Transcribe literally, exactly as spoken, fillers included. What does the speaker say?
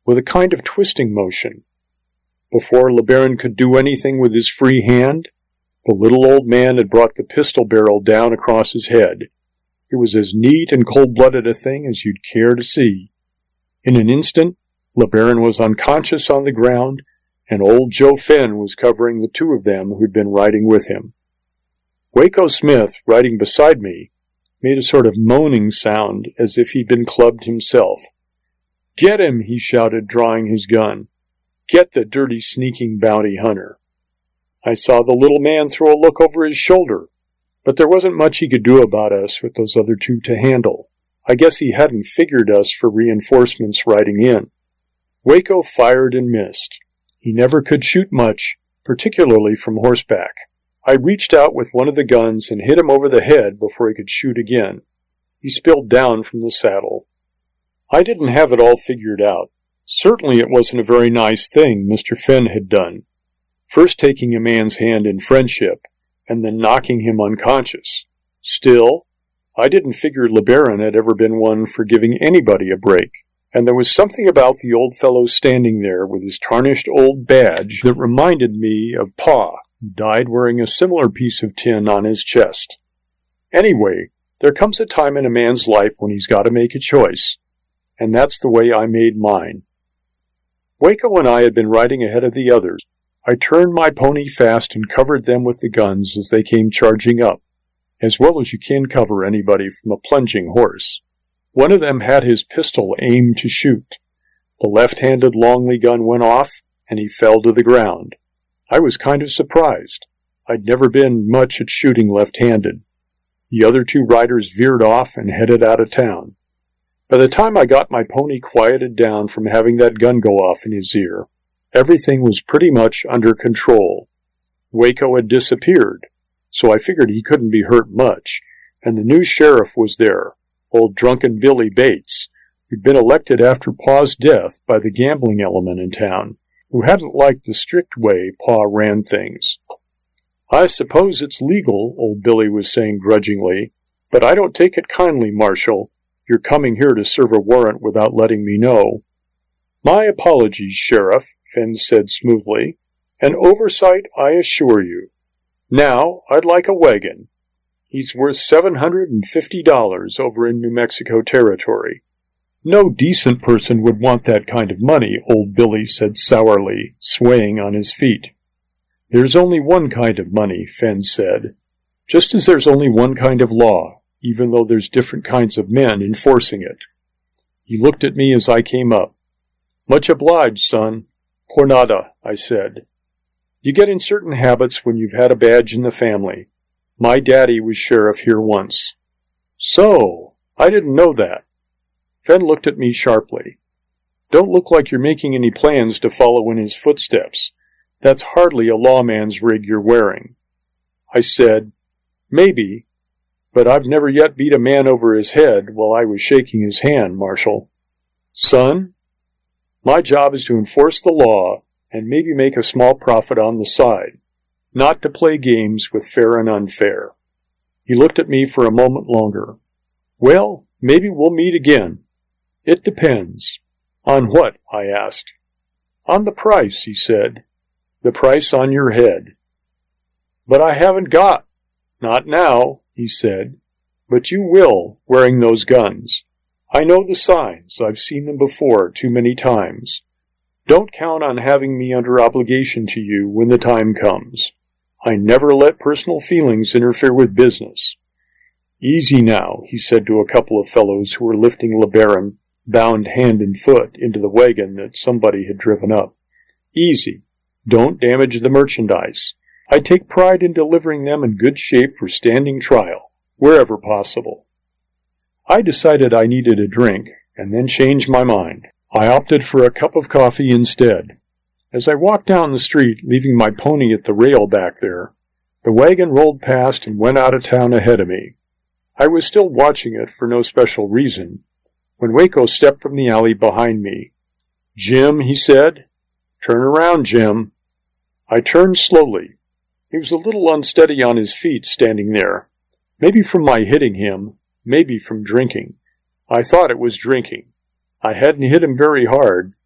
with a kind of twisting motion. Before LeBaron could do anything with his free hand, the little old man had brought the pistol barrel down across his head. It was as neat and cold-blooded a thing as you'd care to see. In an instant, LeBaron was unconscious on the ground, and old Joe Fenn was covering the two of them who'd been riding with him. Waco Smith, riding beside me, made a sort of moaning sound as if he'd been clubbed himself. "Get him!" he shouted, drawing his gun. "Get the dirty, sneaking bounty hunter." I saw the little man throw a look over his shoulder, but there wasn't much he could do about us with those other two to handle. I guess he hadn't figured us for reinforcements riding in. Waco fired and missed. He never could shoot much, particularly from horseback. I reached out with one of the guns and hit him over the head before he could shoot again. He spilled down from the saddle. I didn't have it all figured out. Certainly it wasn't a very nice thing Mister Fenn had done. First taking a man's hand in friendship, and then knocking him unconscious. Still, I didn't figure LeBaron had ever been one for giving anybody a break, and there was something about the old fellow standing there with his tarnished old badge that reminded me of Pa, who died wearing a similar piece of tin on his chest. Anyway, there comes a time in a man's life when he's got to make a choice, and that's the way I made mine. Waco and I had been riding ahead of the others. I turned my pony fast and covered them with the guns as they came charging up, as well as you can cover anybody from a plunging horse. One of them had his pistol aimed to shoot. The left-handed Longley gun went off, and he fell to the ground. I was kind of surprised. I'd never been much at shooting left-handed. The other two riders veered off and headed out of town. By the time I got my pony quieted down from having that gun go off in his ear, everything was pretty much under control. Waco had disappeared, so I figured he couldn't be hurt much, and the new sheriff was there, old drunken Billy Bates, who'd been elected after Pa's death by the gambling element in town, who hadn't liked the strict way Pa ran things. "I suppose it's legal," old Billy was saying grudgingly, "but I don't take it kindly, Marshal. You're coming here to serve a warrant without letting me know." "My apologies, Sheriff," Fenn said smoothly. "An oversight, I assure you. Now, I'd like a wagon. He's worth seven hundred and fifty dollars over in New Mexico Territory." "No decent person would want that kind of money," old Billy said sourly, swaying on his feet. "There's only one kind of money," Fenn said, "just as there's only one kind of law, even though there's different kinds of men enforcing it." He looked at me as I came up. "Much obliged, son." "Por nada," I said. "You get in certain habits when you've had a badge in the family. My daddy was sheriff here once." "So, I didn't know that." Fenn looked at me sharply. "Don't look like you're making any plans to follow in his footsteps. That's hardly a lawman's rig you're wearing." I said, "Maybe, but I've never yet beat a man over his head while I was shaking his hand, Marshal." "Son, my job is to enforce the law and maybe make a small profit on the side, not to play games with fair and unfair." He looked at me for a moment longer. "Well, maybe we'll meet again." "It depends." "On what?" I asked. "On the price," he said. "The price on your head." "But I haven't got." "Not now," he said. "But you will, wearing those guns. I know the signs. I've seen them before too many times. Don't count on having me under obligation to you when the time comes. I never let personal feelings interfere with business." "Easy now," he said to a couple of fellows who were lifting LeBaron, bound hand and foot, into the wagon that somebody had driven up. "Easy. Don't damage the merchandise. I take pride in delivering them in good shape for standing trial, wherever possible." I decided I needed a drink, and then changed my mind. I opted for a cup of coffee instead. As I walked down the street, leaving my pony at the rail back there, the wagon rolled past and went out of town ahead of me. I was still watching it for no special reason, when Waco stepped from the alley behind me. "Jim," he said. "Turn around, Jim." I turned slowly. He was a little unsteady on his feet standing there, maybe from my hitting him, maybe from drinking. I thought it was drinking. I hadn't hit him very hard,